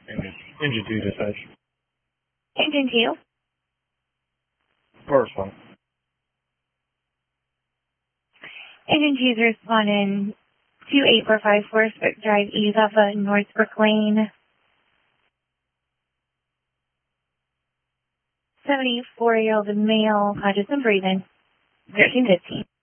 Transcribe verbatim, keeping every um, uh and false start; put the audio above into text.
Engine, engine two dispatch. Engine two. First one. Engine two's responding two eight four five four Spec Drive East off of Northbrook Lane. seventy-four-year-old male, conscious and breathing. thirteen fifteen.